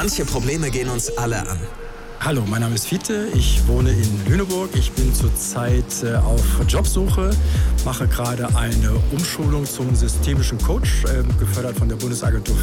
Manche Probleme gehen uns alle an. Hallo, mein Name ist Fiete, ich wohne in Lüneburg. Ich bin zurzeit auf Jobsuche, mache gerade eine Umschulung zum systemischen Coach, gefördert von der Bundesagentur